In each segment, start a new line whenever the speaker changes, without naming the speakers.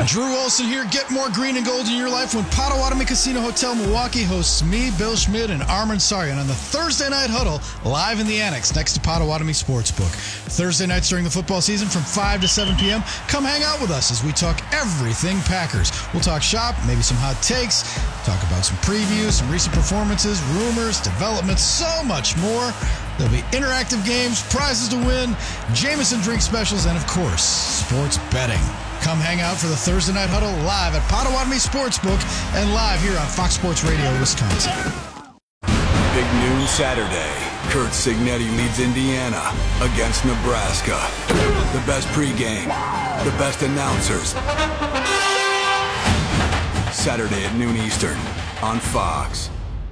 Drew Olson here. Get more green and gold in your life when Potawatomi Casino Hotel Milwaukee hosts me, Bill Schmidt, and Armin Saryan on the Thursday Night Huddle live in the Annex next to Potawatomi Sportsbook. Thursday nights during the football season from 5 to 7 p.m. Come hang out with us as we talk everything Packers. We'll talk shop, maybe some hot takes, talk about some previews, some recent performances, rumors, developments, so much more. There'll be interactive games, prizes to win, Jameson drink specials, and of course, sports betting. Come hang out for the Thursday Night Huddle live at Potawatomi Sportsbook and live here on Fox Sports Radio, Wisconsin.
Big noon Saturday. Kurt Signetti leads Indiana against Nebraska. The best pregame, the best announcers. Saturday at noon Eastern on Fox.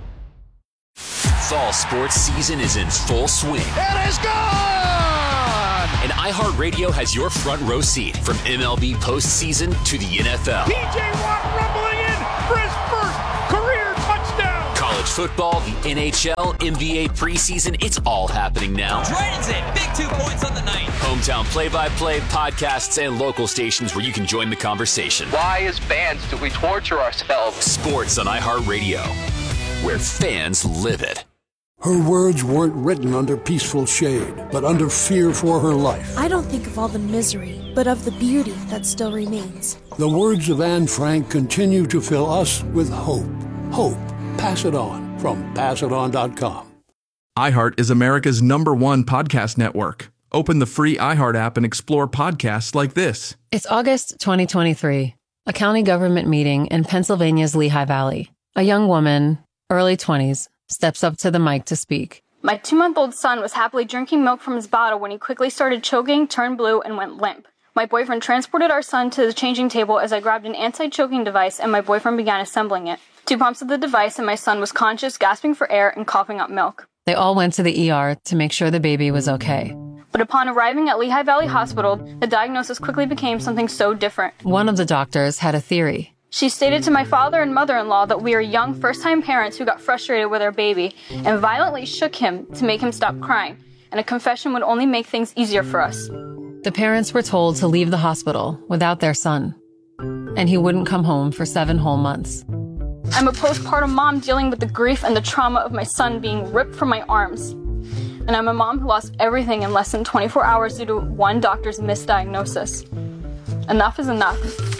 Fall sports season is in full swing.
It is gone!
And iHeartRadio has your front row seat from MLB postseason to the NFL.
P.J. Watt rumbling in for his first career touchdown.
College football, the NHL, NBA preseason, it's all happening now.
Dragons in, big 2 points on the night.
Hometown play-by-play, podcasts, and local stations where you can join the conversation.
Why, as fans, do we torture ourselves?
Sports on iHeartRadio, where fans live it.
Her words weren't written under peaceful shade, but under fear for her life.
I don't think of all the misery, but of the beauty that still remains.
The words of Anne Frank continue to fill us with hope. Hope. Pass it on from PassItOn.com.
iHeart is America's #1 podcast network. Open the free iHeart app and explore podcasts like this.
It's August 2023, a county government meeting in Pennsylvania's Lehigh Valley. A young woman, early 20s, steps up to the mic to speak.
My 2-month-old son was happily drinking milk from his bottle when he quickly started choking, turned blue, and went limp. My boyfriend transported our son to the changing table as I grabbed an anti-choking device and my boyfriend began assembling it. 2 pumps of the device and my son was conscious, gasping for air, and coughing up milk.
They all went to the ER to make sure the baby was okay.
But upon arriving at Lehigh Valley Hospital, the diagnosis quickly became something so different.
One of the doctors had a theory.
She stated to my father and mother-in-law that we are young first-time parents who got frustrated with our baby and violently shook him to make him stop crying, and a confession would only make things easier for us.
The parents were told to leave the hospital without their son, and he wouldn't come home for 7 whole months.
I'm a postpartum mom dealing with the grief and the trauma of my son being ripped from my arms. And I'm a mom who lost everything in less than 24 hours due to one doctor's misdiagnosis. Enough is enough.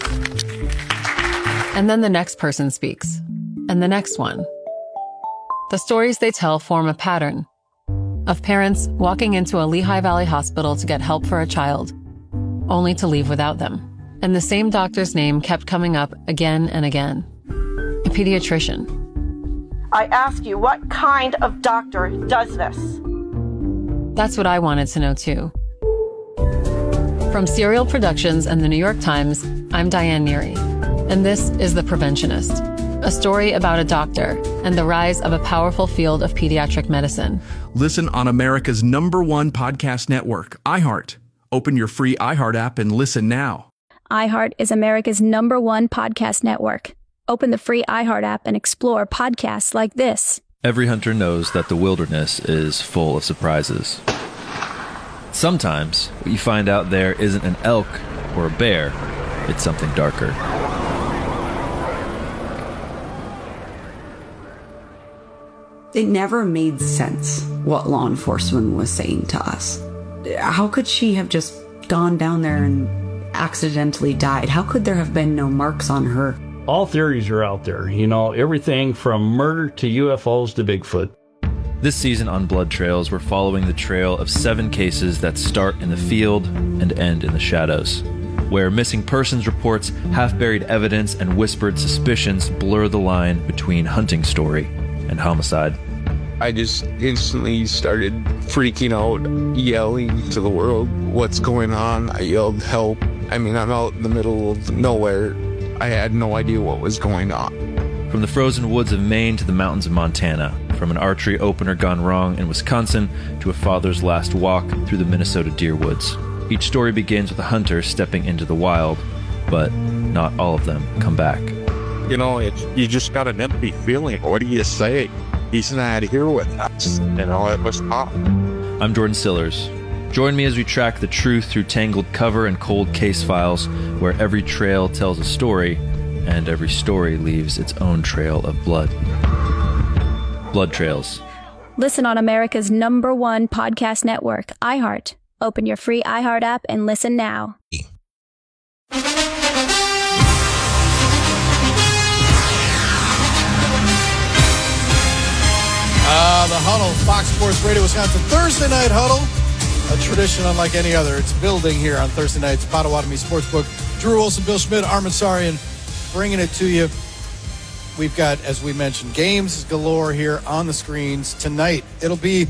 And then the next person speaks, and the next one. The stories they tell form a pattern of parents walking into a Lehigh Valley hospital to get help for a child, only to leave without them. And the same doctor's name kept coming up again and again. A pediatrician.
I ask you, what kind of doctor does this?
That's what I wanted to know too. From Serial Productions and the New York Times, I'm Diane Neary. And this is The Preventionist, a story about a doctor and the rise of a powerful field of pediatric medicine.
Listen on America's #1 podcast network, iHeart. Open your free iHeart app and listen now.
iHeart is America's #1 podcast network. Open the free iHeart app and explore podcasts like this.
Every hunter knows that the wilderness is full of surprises. Sometimes what you find out there isn't an elk or a bear, it's something darker.
It never made sense what law enforcement was saying to us. How could she have just gone down there and accidentally died? How could there have been no marks on her?
All theories are out there, everything from murder to UFOs to Bigfoot.
This season on Blood Trails, we're following the trail of 7 cases that start in the field and end in the shadows, where missing persons reports, half-buried evidence, and whispered suspicions blur the line between hunting story and homicide.
I just instantly started freaking out, yelling to the world, "What's going on?" I yelled, "Help." I'm out in the middle of nowhere. I had no idea what was going on.
From the frozen woods of Maine to the mountains of Montana, from an archery opener gone wrong in Wisconsin to a father's last walk through the Minnesota deer woods. Each story begins with a hunter stepping into the wild, but not all of them come back.
You just got an empty feeling. What do you say? He's not here with us. It was tough.
I'm Jordan Sillers. Join me as we track the truth through tangled cover and cold case files, where every trail tells a story and every story leaves its own trail of blood. Blood Trails.
Listen on America's #1 podcast network, iHeart. Open your free iHeart app and listen now.
The Huddle, Fox Sports Radio, Wisconsin, Thursday Night Huddle. A tradition unlike any other. It's building here on Thursday nights, Potawatomi Sportsbook. Drew Olson, Bill Schmidt, Armin Sarian bringing it to you. We've got, as we mentioned, games galore here on the screens tonight. It'll be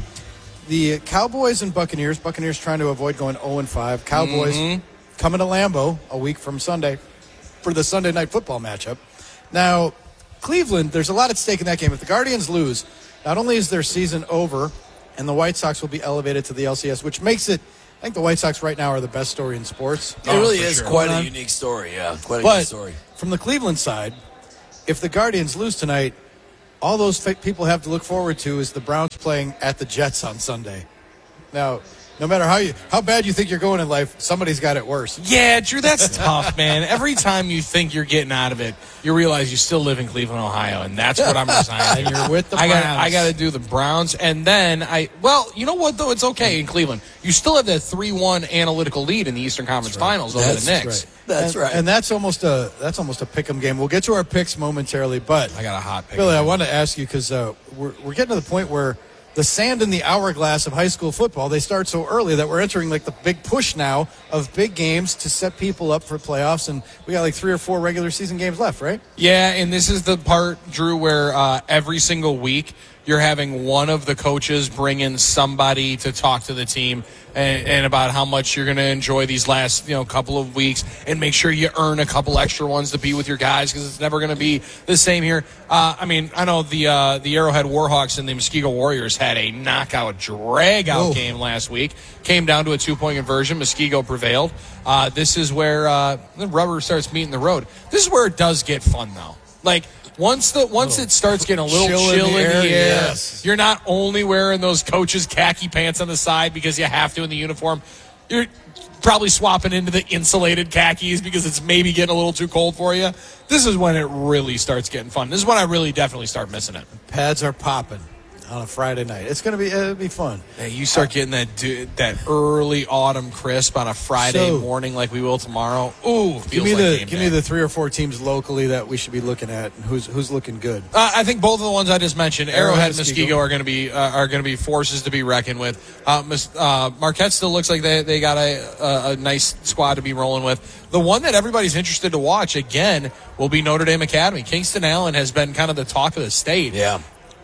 the Cowboys and Buccaneers. Buccaneers trying to avoid going 0-5. Cowboys coming to Lambeau a week from Sunday for the Sunday Night Football matchup. Now, Cleveland, there's a lot at stake in that game. If the Guardians lose, not only is their season over, and the White Sox will be elevated to the LCS, which makes it, I think the White Sox right now are the best story in sports.
It really is quite a unique story, quite a good story.
From the Cleveland side, if the Guardians lose tonight, all those people have to look forward to is the Browns playing at the Jets on Sunday. Now, no matter how bad you think you're going in life, somebody's got it worse.
Yeah, Drew, that's tough, man. Every time you think you're getting out of it, you realize you still live in Cleveland, Ohio, and that's what I'm resigned to.
And you're with the Browns.
I got to do the Browns, and then you know what, though? It's okay in Cleveland. You still have that 3-1 analytical lead in the Eastern Conference Finals over the Knicks.
That's right.
And that's almost a pick'em game. We'll get to our picks momentarily, but
I got a hot pick.
Billy, I want to ask you because we're getting to the point where the sand in the hourglass of high school football, they start so early that we're entering like the big push now of big games to set people up for playoffs, and we got like 3 or 4 regular season games left, right?
Yeah, and this is the part, Drew, where every single week you're having one of the coaches bring in somebody to talk to the team and about how much you're going to enjoy these last couple of weeks, and make sure you earn a couple extra ones to be with your guys, because it's never going to be the same here. I know the Arrowhead Warhawks and the Muskego Warriors had a knockout, drag-out game last week. Came down to a 2-point conversion. Muskego prevailed. This is where the rubber starts meeting the road. This is where it does get fun, though. Like, once it starts getting a little chill in the air,
yes.
You're not only wearing those coaches' khaki pants on the side because you have to in the uniform. You're probably swapping into the insulated khakis because it's maybe getting a little too cold for you. This is when it really starts getting fun. This is when I really definitely start missing it.
Pads are popping on a Friday night. It'll be fun.
Hey, you start getting that early autumn crisp on a Friday morning like we will tomorrow. Ooh,
give me the 3 or 4 teams locally that we should be looking at, and who's looking good.
I think both of the ones I just mentioned, Arrowhead and Muskego, are going to be forces to be reckoned with. Marquette still looks like they got a nice squad to be rolling with. The one that everybody's interested to watch again will be Notre Dame Academy. Kingston Allen has been kind of the talk of the state.
Yeah.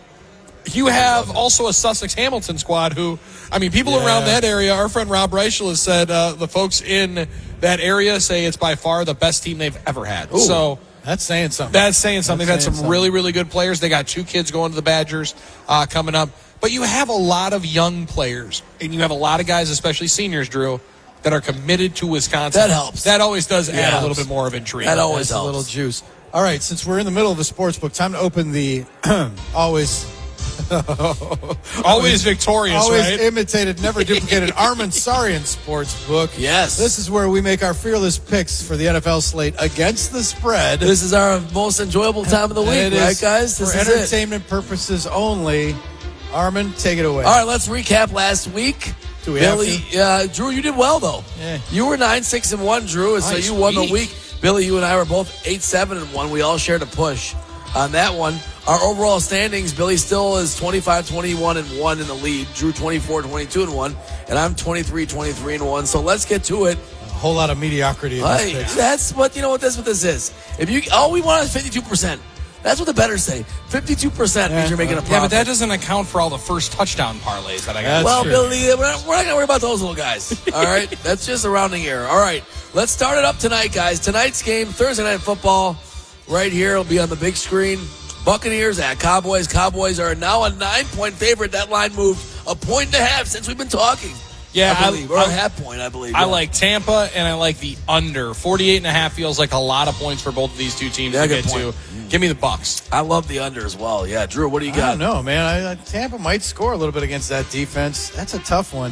You have also a Sussex-Hamilton squad who, people around that area, our friend Rob Reichel has said the folks in that area say it's by far the best team they've ever had.
Ooh,
so
that's saying something.
They've had some really, really good players. They got 2 kids going to the Badgers coming up. But you have a lot of young players, and you have a lot of guys, especially seniors, Drew, that are committed to Wisconsin.
That helps.
That always does add a little bit more of intrigue.
That always helps.
A little juice. All right, since we're in the middle of a sports book, time to open the always
victorious,
always
right?
Imitated, never duplicated Armin Sarian sports book.
Yes.
This is where we make our fearless picks for the NFL slate against the spread.
This is our most enjoyable time of the week, right, guys?
For entertainment purposes only. Armin, take it away.
All right, let's recap last week.
Do we have to?
Drew, you did well, though.
Yeah.
You were 9-6-1, Drew, so you won the week. Billy, you and I were both 8-7-1. We all shared a push on that one. Our overall standings, Billy still is 25-21-1 in the lead. Drew 24-22-1, and I'm 23-23-1. So let's get to it.
A whole lot of mediocrity in this pick.
That's what that's what this is. All we want is 52%. That's what the bettors say. 52% means you're making a profit.
Yeah, but that doesn't account for all the first touchdown parlays that I got.
Well, Billy, we're not going to worry about those little guys. All right? That's just a rounding error. All right. Let's start it up tonight, guys. Tonight's game, Thursday Night Football, right here. It'll be on the big screen. Buccaneers at Cowboys. Cowboys are now a 9-point favorite. That line moved 1.5 points since we've been talking.
Yeah,
I believe. Or a half point, I believe.
I like Tampa, and I like the under. 48.5 feels like a lot of points for both of these two teams to get to. Give me the Bucs.
I love the under as well. Yeah, Drew, what do you got?
I don't know, man. Tampa might score a little bit against that defense. That's a tough one.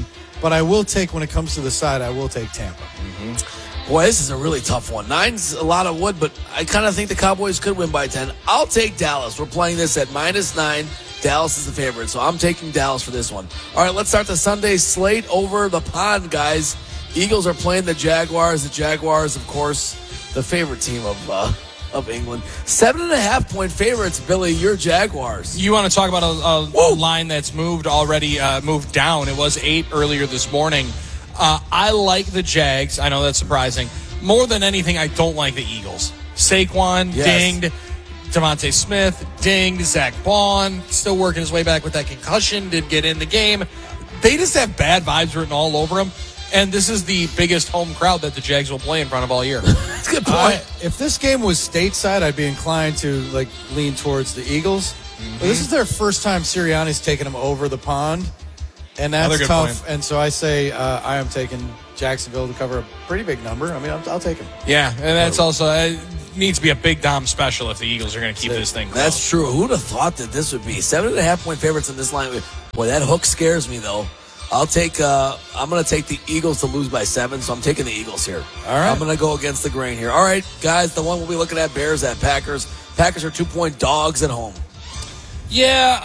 But I will take, when it comes to the side, I will take Tampa.
Boy, this is a really tough one. 9's a lot of wood, but I kind of think the Cowboys could win by 10. I'll take Dallas. We're playing this at -9. Dallas is the favorite, so I'm taking Dallas for this one. All right, let's start the Sunday slate over the pond, guys. Eagles are playing the Jaguars. The Jaguars, of course, the favorite team of England. 7.5-point favorites, Billy, your Jaguars.
You want to talk about a line that's moved already, moved down. It was 8 earlier this morning. I like the Jags. I know that's surprising. More than anything, I don't like the Eagles. Saquon, dinged. Devontae Smith, dinged. Zach Bond, still working his way back with that concussion, did get in the game. They just have bad vibes written all over them. And this is the biggest home crowd that the Jags will play in front of all year.
That's a good point.
If this game was stateside, I'd be inclined to lean towards the Eagles. But this is their first time Sirianni's taken them over the pond, and that's tough.
Point.
And so I say I am taking Jacksonville to cover a pretty big number. I mean, I'll take them.
Yeah, and that's also needs to be a big Dom special if the Eagles are going to keep this thing close.
That's true. Who'd have thought that this would be 7.5-point favorites in this line? Boy, that hook scares me though. I'm going to take the Eagles to lose by 7, so I'm taking the Eagles here.
All right.
I'm going to go against the grain here. All right, guys, the one we'll be looking at, Bears at Packers. Packers are 2-point dogs at home.
Yeah,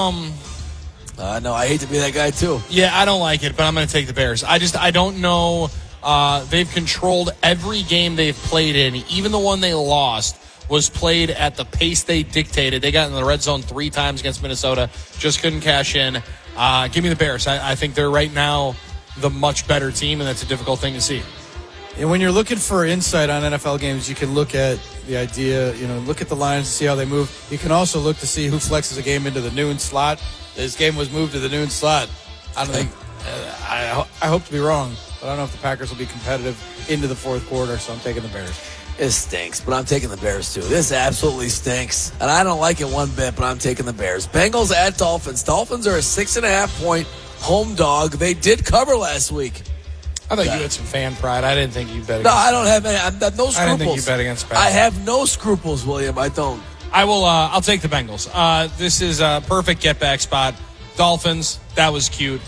no, I hate to be that guy too.
Yeah, I don't like it, but I'm going to take the Bears. I don't know. They've controlled every game they've played in. Even the one they lost was played at the pace they dictated. They got in the red zone 3 times against Minnesota. Just couldn't cash in. Give me the Bears. I think they're right now the much better team, and that's a difficult thing to see.
And when you're looking for insight on NFL games, you can look at the idea, look at the lines and see how they move. You can also look to see who flexes a game into the noon slot. This game was moved to the noon slot. I don't think I hope to be wrong, but I don't know if the Packers will be competitive into the fourth quarter, so I'm taking the Bears.
It stinks, but I'm taking the Bears too. This absolutely stinks, and I don't like it one bit, but I'm taking the Bears. Bengals at Dolphins. Dolphins are a 6.5-point home dog. They did cover last week.
I thought you had some fan pride. I didn't think you bet against.
No, I don't have any. I have no scruples.
I didn't think you bet against Pat.
I have no scruples, William. I don't.
I will. I'll take the Bengals. This is a perfect get-back spot. Dolphins. That was cute.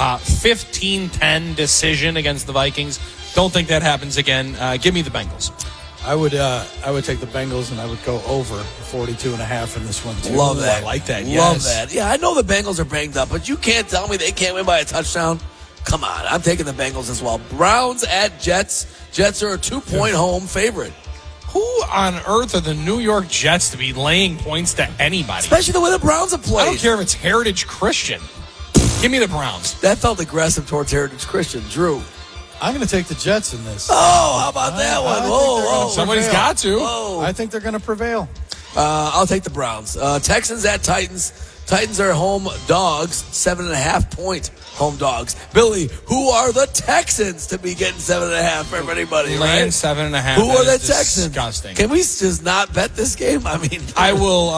15-10 decision against the Vikings. Don't think that happens again. Give me the Bengals.
I would take the Bengals, and I would go over 42.5 in this one too.
Love that.
I like that.
Love that. Yeah, I know the Bengals are banged up, but you can't tell me they can't win by a touchdown. Come on, I'm taking the Bengals as well. Browns at Jets. Jets are a 2-point home favorite.
Who on earth are the New York Jets to be laying points to anybody?
Especially the way the Browns have played.
I don't care if it's Heritage Christian. Give me the Browns.
That felt aggressive towards Heritage Christian. Drew.
I'm going to take the Jets in this.
Oh, how about that one? Whoa.
Somebody's got to.
Whoa.
I think they're going to prevail.
I'll take the Browns. Texans at Titans. Titans are home dogs, 7.5-point home dogs. Billy, who are the Texans to be getting 7.5 for everybody?
Laying
right?
7.5.
Who are the Texans?
Disgusting.
Can we just not bet this game? I mean,
I will.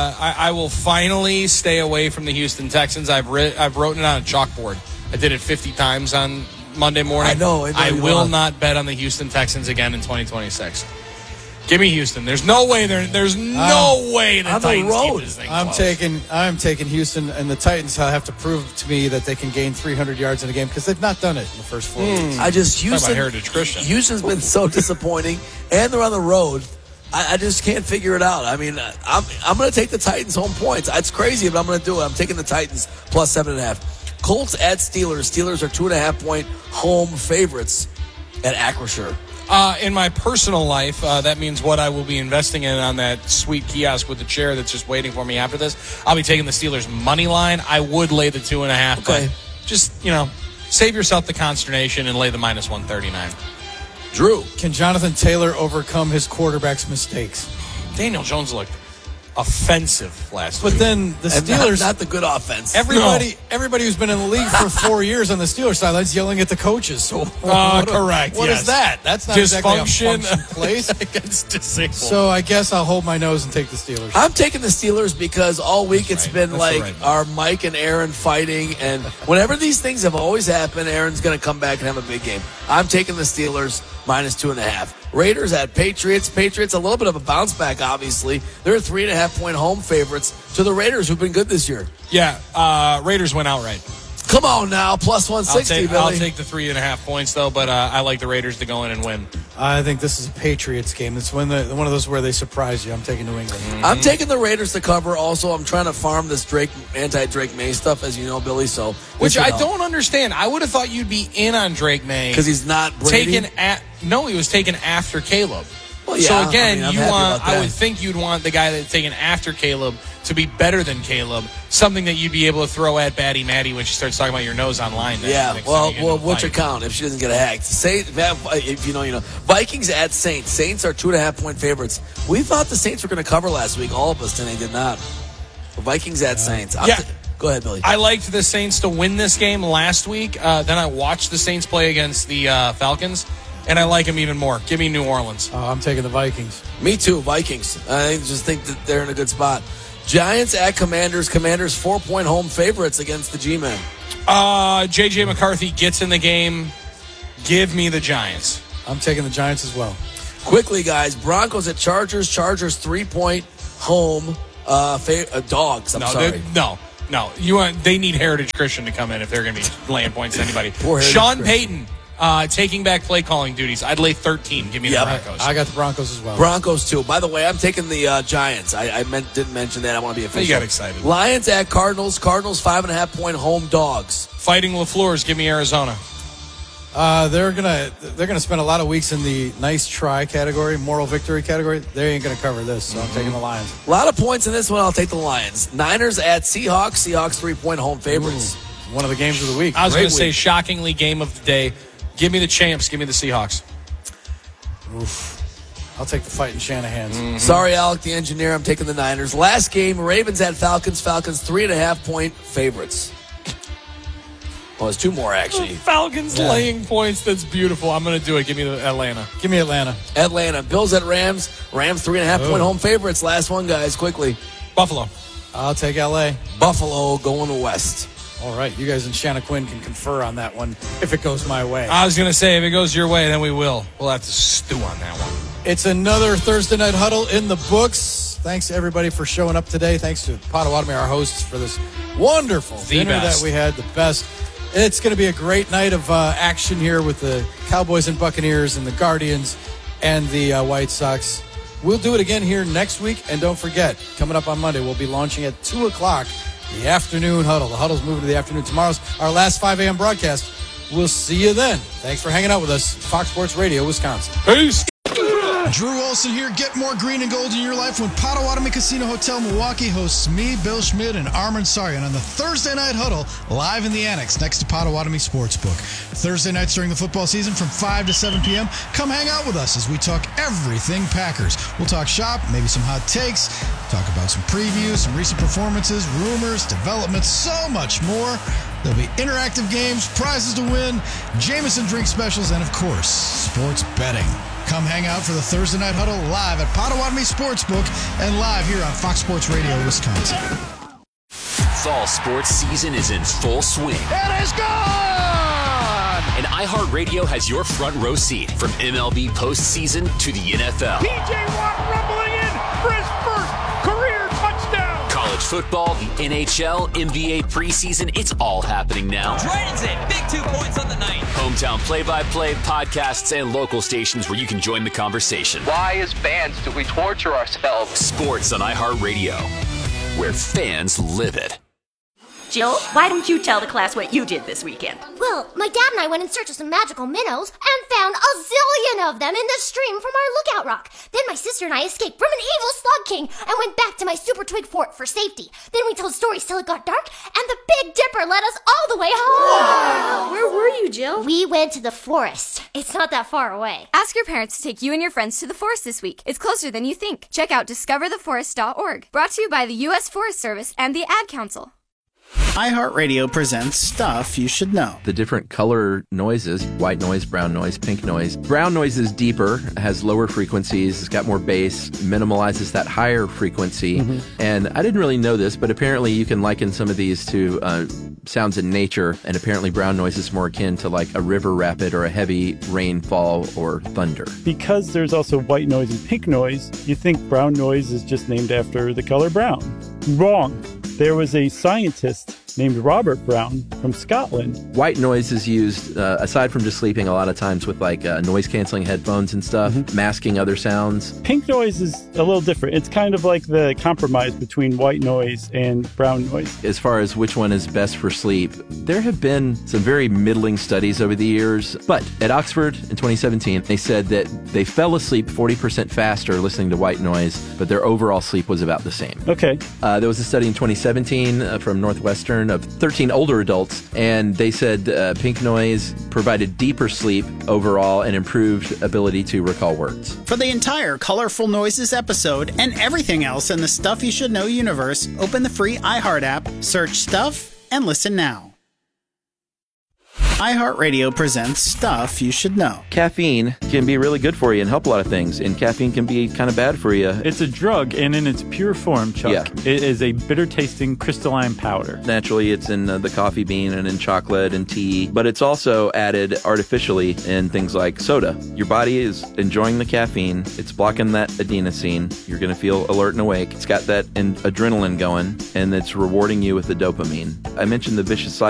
I will finally stay away from the Houston Texans. I've written it on a chalkboard. I did it 50 times on Monday morning.
I know.
I will not bet on the Houston Texans again in 2026. Give me Houston. There's no way. There's no way the Titans keep this thing close.
I'm taking Houston, and the Titans have to prove to me that they can gain 300 yards in a game because they've not done it in the first 4 weeks.
Houston. Heritage Christian.
Houston's been so disappointing, and they're on the road. I just can't figure it out. I mean, I'm going to take the Titans home points. It's crazy, but I'm going to do it. I'm taking the Titans plus 7.5. Colts at Steelers. Steelers are 2.5-point home favorites at Acrisure.
In my personal life, that means what I will be investing in on that sweet kiosk with the chair that's just waiting for me after this. I'll be taking the Steelers money line. I would lay the 2.5.
Okay.
But just, save yourself the consternation and lay the minus 139.
Drew.
Can Jonathan Taylor overcome his quarterback's mistakes?
Daniel Jones looked offensive last week.
But then the Steelers,
not the good offense.
Everybody who's been in the league for 4 years on the Steelers sidelines yelling at the coaches. So
correct.
What is that? That's not
dysfunction
exactly a function place
against disabled. So
I guess I'll hold my nose and take the Steelers.
I'm taking the Steelers because all week it's been our Mike and Aaron fighting, and whenever these things have always happened, Aaron's going to come back and have a big game. I'm taking the Steelers minus 2.5. Raiders at Patriots. Patriots, a little bit of a bounce back, obviously. They're 3.5-point home favorites to the Raiders, who've been good this year.
Yeah, Raiders went outright.
Come on now, plus 160, Billy.
I'll take the 3.5 points, though, but I like the Raiders to go in and win.
I think this is a Patriots game. It's one of those where they surprise you. I'm taking New England.
Mm-hmm. I'm taking the Raiders to cover. Also, I'm trying to farm this anti-Drake May stuff, as you know, Billy. So,
which I don't understand. I would have thought you'd be in on Drake May
because he's not Brady.
He was taken after Caleb.
Well, yeah,
so again,
I
would think you'd want the guy that's taken after Caleb to be better than Caleb, something that you'd be able to throw at Batty Matty when she starts talking about your nose online.
Yeah, well, what's your count if she doesn't get hacked? If you know. Vikings at Saints. Saints are 2.5-point favorites. We thought the Saints were going to cover last week, all of us, and they did not. The Vikings at Saints. Go ahead, Billy.
I liked the Saints to win this game last week. Then I watched the Saints play against the Falcons. And I like them even more. Give me New Orleans.
I'm taking the Vikings.
Me too, Vikings. I just think that they're in a good spot. Giants at Commanders. Commanders 4-point home favorites against the G-Men.
J.J. McCarthy gets in the game. Give me the Giants.
I'm taking the Giants as well.
Quickly, guys. Broncos at Chargers. Chargers 3-point home dogs. I'm sorry.
No. They need Heritage Christian to come in if they're going to be laying points to anybody.
Christian.
Sean Payton. Taking back play calling duties. I'd lay 13. Give me the Broncos.
I got the Broncos as well.
Broncos too. By the way, I'm taking the Giants. I didn't mention that. I want to be official.
You got excited.
Lions at Cardinals. Cardinals 5.5-point home dogs.
Fighting LaFleur's. Give me Arizona.
They're gonna spend a lot of weeks in the nice try category, moral victory category. They ain't gonna cover this, so I'm taking the Lions.
A lot of points in this one. I'll take the Lions. Niners at Seahawks. Seahawks 3-point home favorites.
One of the games of the week.
I was going to say shockingly game of the day. Give me the champs. Give me the Seahawks.
Oof. I'll take the fighting Shanahans.
Mm-hmm. Sorry, Alec, the engineer. I'm taking the Niners. Last game, Ravens at Falcons. Falcons 3.5-point favorites. Well, there's two more, actually.
Falcons laying points. That's beautiful. I'm going to do it. Give me Atlanta.
Give me Atlanta.
Atlanta. Bills at Rams. Rams 3.5-point home favorites. Last one, guys, quickly.
Buffalo.
I'll take L.A.
Buffalo going west.
All right, you guys and Shanna Quinn can confer on that one if it goes my way.
I was going to say, if it goes your way, then we will. We'll have to stew on that one.
It's another Thursday Night Huddle in the books. Thanks, everybody, for showing up today. Thanks to Potawatomi, our hosts, for this wonderful dinner that we had, the best. It's going to be a great night of action here with the Cowboys and Buccaneers and the Guardians and the White Sox. We'll do it again here next week. And don't forget, coming up on Monday, we'll be launching at 2 o'clock. The afternoon huddle. The huddle's moving to the afternoon. Tomorrow's our last 5 a.m. broadcast. We'll see you then. Thanks for hanging out with us. Fox Sports Radio, Wisconsin.
Peace.
Drew Olson here. Get more green and gold in your life when Potawatomi Casino Hotel Milwaukee hosts me, Bill Schmidt, and Armin Saryan on the Thursday Night Huddle live in the Annex next to Potawatomi Sportsbook. Thursday nights during the football season from 5 to 7 p.m. Come hang out with us as we talk everything Packers. We'll talk shop, maybe some hot takes, talk about some previews, some recent performances, rumors, developments, so much more. There'll be interactive games, prizes to win, Jameson drink specials, and of course, sports betting. Come hang out for the Thursday Night Huddle live at Potawatomi Sportsbook and live here on Fox Sports Radio, Wisconsin.
Fall sports season is in full swing.
It is gone!
And iHeartRadio has your front row seat from MLB postseason to the NFL.
P.J. Watt rumbling in for his first career touchdown.
College football, the NHL, NBA preseason, it's all happening now.
Dragons in, big 2 points on the night.
Hometown play-by-play, podcasts, and local stations where you can join the conversation.
Why, as fans, do we torture ourselves?
Sports on iHeartRadio, where fans live it.
Jill, why don't you tell the class what you did this weekend?
Well, my dad and I went in search of some magical minnows and found a zillion of them in the stream from our lookout rock. Then my sister and I escaped from an evil slug king and went back to my super twig fort for safety. Then we told stories till it got dark, and the Big Dipper led us all the way home.
Wow. Where were you, Jill?
We went to the forest. It's not that far away.
Ask your parents to take you and your friends to the forest this week. It's closer than you think. Check out discovertheforest.org. Brought to you by the U.S. Forest Service and the Ad Council.
iHeartRadio presents Stuff You Should Know.
The different color noises, white noise, brown noise, pink noise. Brown noise is deeper, has lower frequencies, it's got more bass, minimalizes that higher frequency. And I didn't really know this, but apparently you can liken some of these to sounds in nature, and apparently brown noise is more akin to like a river rapid or a heavy rainfall or thunder.
Because there's also white noise and pink noise, you think brown noise is just named after the color brown. Wrong. There was a scientist named Robert Brown from Scotland.
White noise is used, aside from just sleeping, a lot of times with like noise-canceling headphones and stuff, masking other sounds.
Pink noise is a little different. It's kind of like the compromise between white noise and brown noise.
As far as which one is best for sleep, there have been some very middling studies over the years, but at Oxford in 2017, they said that they fell asleep 40% faster listening to white noise, but their overall sleep was about the same.
Okay.
There was a study in 2017 from Northwestern of 13 older adults, and they said pink noise provided deeper sleep overall and improved ability to recall words.
For the entire Colorful Noises episode and everything else in the Stuff You Should Know universe, open the free iHeart app, search Stuff, and listen now. iHeartRadio presents Stuff You Should Know.
Caffeine can be really good for you and help a lot of things, and caffeine can be kind of bad for you.
It's a drug, and in its pure form, Chuck, it is a bitter-tasting crystalline powder.
Naturally, it's in the coffee bean and in chocolate and tea, but it's also added artificially in things like soda. Your body is enjoying the caffeine. It's blocking that adenosine. You're going to feel alert and awake. It's got that adrenaline going, and it's rewarding you with the dopamine. I mentioned the vicious cycle